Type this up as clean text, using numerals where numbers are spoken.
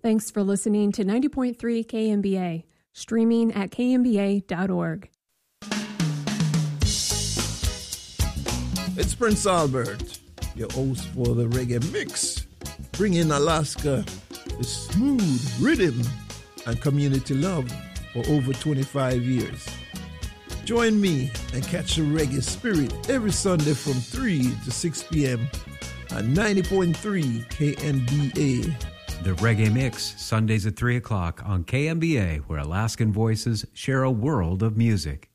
Thanks for listening to 90.3 KMBA, streaming at kmba.org. It's Prince Albert, your host for the Reggae Mix, bringing Alaska with smooth rhythm and community love for over 25 years. Join me and catch the reggae spirit every Sunday from 3 to 6 p.m. at 90.3 KMBA. The Reggae Mix, Sundays at 3 o'clock on KMBA, where Alaskan voices share a world of music.